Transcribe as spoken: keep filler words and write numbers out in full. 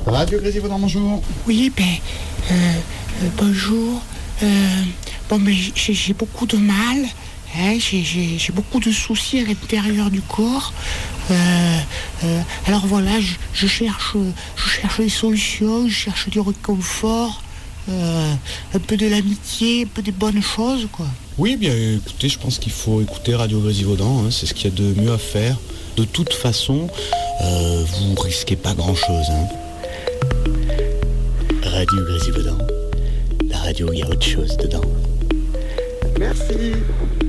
Radio Grésivaudan, bonjour. Oui, ben, euh, euh, bonjour. Euh, bon, mais j'ai, j'ai beaucoup de mal. Hein, j'ai, j'ai, j'ai beaucoup de soucis à l'intérieur du corps. Euh, euh, alors voilà, je, je cherche, je cherche des solutions, je cherche du réconfort, euh, un peu de l'amitié, un peu des bonnes choses, quoi. Oui, bien écoutez, je pense qu'il faut écouter Radio Grésivaudan, hein, c'est ce qu'il y a de mieux à faire. De toute façon, euh, vous risquez pas grand-chose. Hein. Radio Grésivaudan, la radio, il y a autre chose dedans. Merci.